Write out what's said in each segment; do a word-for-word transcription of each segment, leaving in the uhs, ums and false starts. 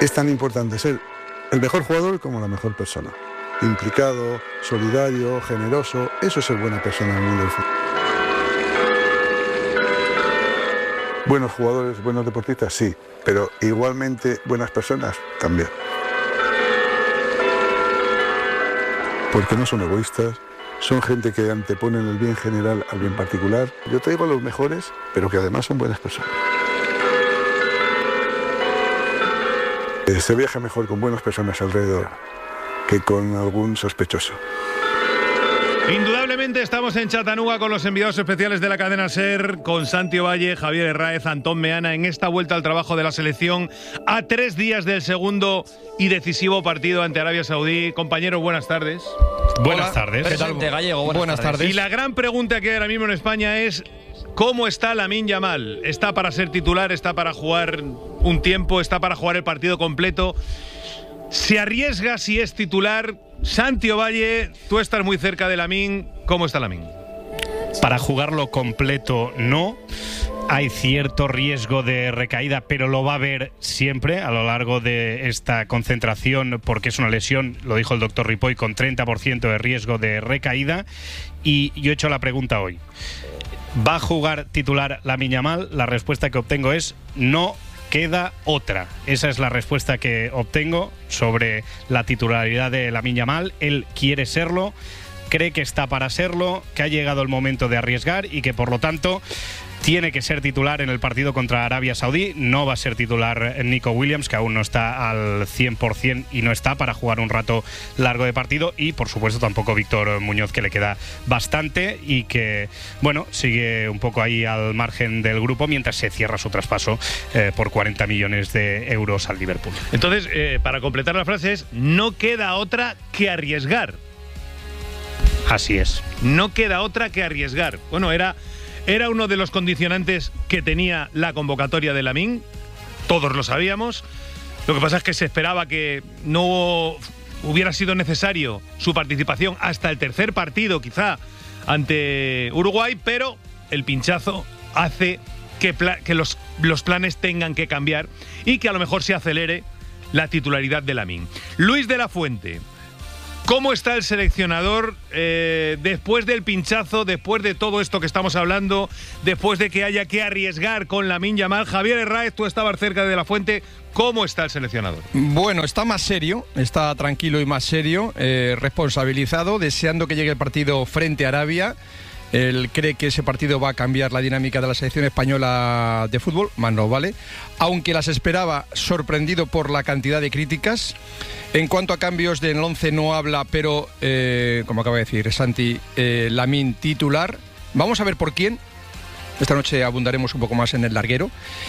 Es tan importante ser el mejor jugador como la mejor persona. Implicado, solidario, generoso, eso es ser buena persona en el mundo del fútbol. Buenos jugadores, buenos deportistas, sí, pero igualmente buenas personas también. Porque no son egoístas, son gente que anteponen el bien general al bien particular. Yo traigo a los mejores, pero que además son buenas personas. Se viaja mejor con buenas personas alrededor que con algún sospechoso. Indudablemente estamos en Chattanooga con los enviados especiales de la cadena SER, con Santi Ovalle, Javier Herráez, Antón Meana, en esta vuelta al trabajo de la selección a tres días del segundo y decisivo partido ante Arabia Saudí. Compañeros, buenas tardes. Buenas tardes. ¿Qué tal, Gallego? Buenas, buenas tardes. tardes. Y la gran pregunta que hay ahora mismo en España es ¿cómo está Lamine Yamal? ¿Está para ser titular? ¿Está para jugar un tiempo? ¿Está para jugar el partido completo? ¿Se arriesga si es titular? Santi Ovalle, tú estás muy cerca de Lamine. ¿Cómo está Lamine? Para jugarlo completo no. Hay cierto riesgo de recaída, pero lo va a haber siempre a lo largo de esta concentración, porque es una lesión, lo dijo el doctor Ripoll, con treinta por ciento de riesgo de recaída. Y yo he hecho la pregunta hoy. ¿Va a jugar titular Lamine Yamal? La respuesta que obtengo es no. Queda otra. Esa es la respuesta que obtengo sobre la titularidad de Lamine Yamal. Él quiere serlo, cree que está para serlo, que ha llegado el momento de arriesgar y que por lo tanto tiene que ser titular en el partido contra Arabia Saudí. No va a ser titular Nico Williams, que aún no está al cien por ciento y no está para jugar un rato largo de partido. Y, por supuesto, tampoco Víctor Muñoz, que le queda bastante y que, bueno, sigue un poco ahí al margen del grupo mientras se cierra su traspaso eh, por cuarenta millones de euros al Liverpool. Entonces, eh, para completar la frase es, no queda otra que arriesgar. Así es. No queda otra que arriesgar. Bueno, era... Era uno de los condicionantes que tenía la convocatoria de Lamine, todos lo sabíamos. Lo que pasa es que se esperaba que no hubiera sido necesario su participación hasta el tercer partido, quizá, ante Uruguay, pero el pinchazo hace que, pla- que los, los planes tengan que cambiar y que a lo mejor se acelere la titularidad de Lamine. Luis de la Fuente, ¿cómo está el seleccionador eh, después del pinchazo, después de todo esto que estamos hablando, después de que haya que arriesgar con Lamine Yamal? Javier Herráez, tú estabas cerca de la Fuente. ¿Cómo está el seleccionador? Bueno, está más serio, está tranquilo y más serio, eh, responsabilizado, deseando que llegue el partido frente a Arabia. Él cree que ese partido va a cambiar la dinámica de la selección española de fútbol, más no vale, aunque las esperaba, sorprendido por la cantidad de críticas. En cuanto a cambios del once no habla, pero, eh, como acaba de decir Santi, eh, Lamine titular. Vamos a ver por quién. Esta noche abundaremos un poco más en el larguero.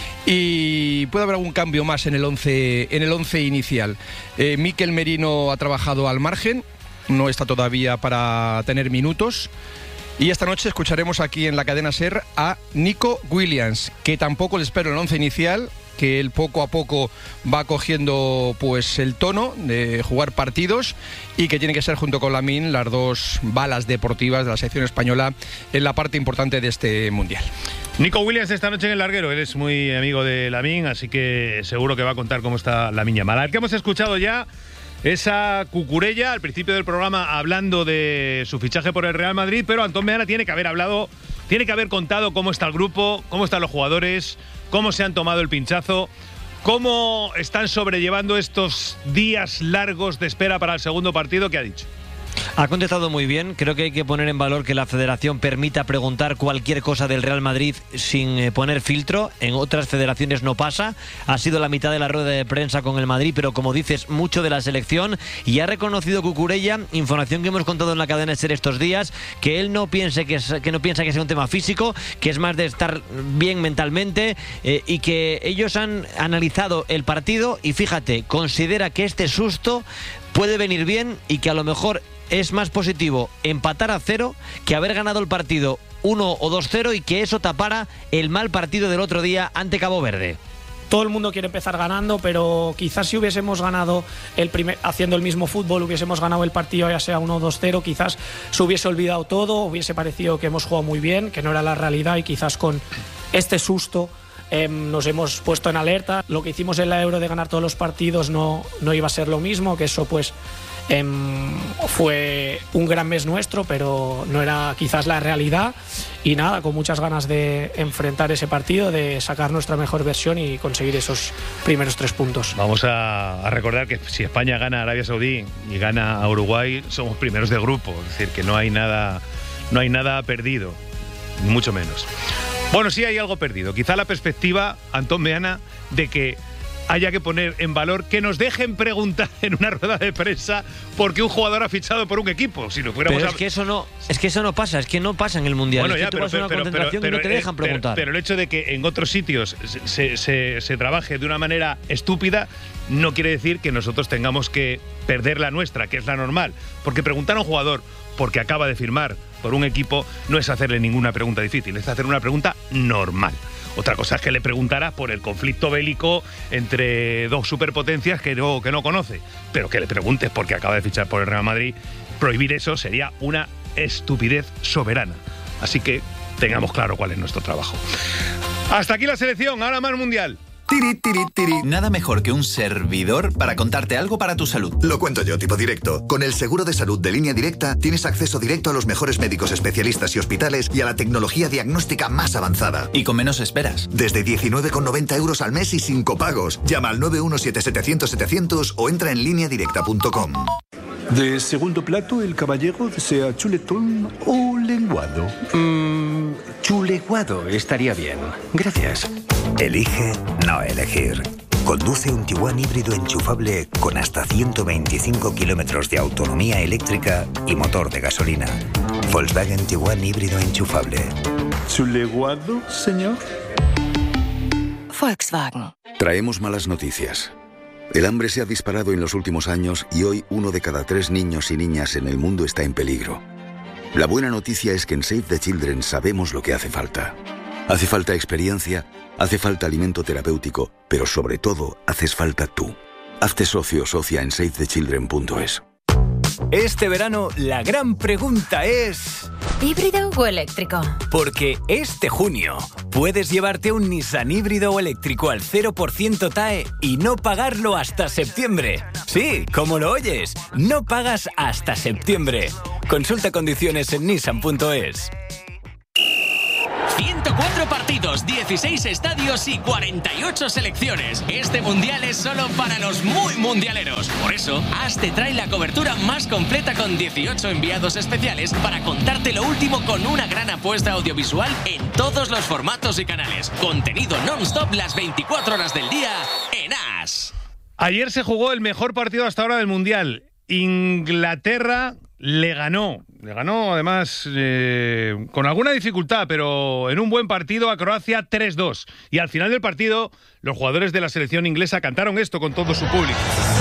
Y puede haber algún cambio más en el once, en el once inicial. Eh, Mikel Merino ha trabajado al margen, no está todavía para tener minutos. Y esta noche escucharemos aquí en la cadena SER a Nico Williams, que tampoco le espero en el once inicial, que él poco a poco va cogiendo pues el tono de jugar partidos y que tiene que ser junto con Lamine las dos balas deportivas de la selección española en la parte importante de este Mundial. Nico Williams esta noche en el larguero, eres muy amigo de Lamine, así que seguro que va a contar cómo está Lamine Yamal. Al que hemos escuchado ya esa cucurella al principio del programa hablando de su fichaje por el Real Madrid, pero Antón Meana tiene que haber hablado, tiene que haber contado cómo está el grupo, cómo están los jugadores, cómo se han tomado el pinchazo, cómo están sobrellevando estos días largos de espera para el segundo partido. ¿Qué ha dicho? Ha contestado muy bien. Creo que hay que poner en valor que la federación permita preguntar cualquier cosa del Real Madrid sin eh, poner filtro. En otras federaciones no pasa. Ha sido la mitad de la rueda de prensa con el Madrid, pero como dices, mucho de la selección. Y ha reconocido Cucurella, información que hemos contado en la cadena SER estos días, que él no piense que, es, que no piensa que sea un tema físico, que es más de estar bien mentalmente, eh, y que ellos han analizado el partido y fíjate, considera que este susto puede venir bien y que a lo mejor es más positivo empatar a cero que haber ganado el partido uno o dos cero y que eso tapara el mal partido del otro día ante Cabo Verde. Todo el mundo quiere empezar ganando, pero quizás si hubiésemos ganado el primer, haciendo el mismo fútbol, hubiésemos ganado el partido ya sea uno o dos cero, quizás se hubiese olvidado todo, hubiese parecido que hemos jugado muy bien, que no era la realidad, y quizás con este susto eh, nos hemos puesto en alerta. Lo que hicimos en la Euro de ganar todos los partidos no, no iba a ser lo mismo, que eso pues eh, fue un gran mes nuestro, pero no era quizás la realidad. Y nada, con muchas ganas de enfrentar ese partido, de sacar nuestra mejor versión y conseguir esos primeros tres puntos. Vamos a, a recordar que si España gana a Arabia Saudí y gana a Uruguay, somos primeros de grupo. Es decir, que no hay nada, no hay nada perdido, mucho menos. Bueno, sí hay algo perdido. Quizá la perspectiva, Antón Meana, de que haya que poner en valor que nos dejen preguntar en una rueda de prensa por qué un jugador ha fichado por un equipo. Si no fuéramos pero es a... que eso no, es que eso no pasa, es que no pasa en el Mundial. Bueno, es ya, que tú pero, vas a una pero, concentración pero, y no te pero, dejan pero, preguntar. Pero el hecho de que en otros sitios se, se, se trabaje de una manera estúpida no quiere decir que nosotros tengamos que perder la nuestra, que es la normal. Porque preguntar a un jugador porque acaba de firmar por un equipo no es hacerle ninguna pregunta difícil, es hacer una pregunta normal. Otra cosa es que le preguntara por el conflicto bélico entre dos superpotencias que no, que no conoce. Pero que le preguntes porque acaba de fichar por el Real Madrid, prohibir eso sería una estupidez soberana. Así que tengamos claro cuál es nuestro trabajo. Hasta aquí la selección, ahora más Mundial. Tiri, tiri, tiri. Nada mejor que un servidor para contarte algo para tu salud. Lo cuento yo, tipo directo. Con el seguro de salud de Línea Directa tienes acceso directo a los mejores médicos especialistas y hospitales y a la tecnología diagnóstica más avanzada. Y con menos esperas. Desde diecinueve con noventa euros al mes y sin copagos. Llama al nueve uno siete setecientos setecientos o entra en línea directa punto com. De segundo plato, el caballero desea chuletón o lenguado. Mmm, chuleguado estaría bien. Gracias. Elige no elegir. Conduce un Tiguan híbrido enchufable con hasta ciento veinticinco kilómetros de autonomía eléctrica y motor de gasolina. Volkswagen Tiguan híbrido enchufable. ¿Chuleguado, señor? Volkswagen. Traemos malas noticias. El hambre se ha disparado en los últimos años y hoy uno de cada tres niños y niñas en el mundo está en peligro. La buena noticia es que en Save the Children sabemos lo que hace falta. Hace falta experiencia, hace falta alimento terapéutico, pero sobre todo haces falta tú. Hazte socio o socia en save the children punto es. Este verano la gran pregunta es... ¿híbrido o eléctrico? Porque este junio puedes llevarte un Nissan híbrido o eléctrico al cero por ciento T A E y no pagarlo hasta septiembre. Sí, como lo oyes, no pagas hasta septiembre. Consulta condiciones en nissan punto es. ciento cuatro partidos, dieciséis estadios y cuarenta y ocho selecciones. Este mundial es solo para los muy mundialeros. Por eso, AS te trae la cobertura más completa con dieciocho enviados especiales para contarte lo último con una gran apuesta audiovisual en todos los formatos y canales. Contenido non-stop las veinticuatro horas del día en AS. Ayer se jugó el mejor partido hasta ahora del mundial. Inglaterra le ganó, le ganó además eh, con alguna dificultad, pero en un buen partido a Croacia tres dos. Y al final del partido, los jugadores de la selección inglesa cantaron esto con todo su público.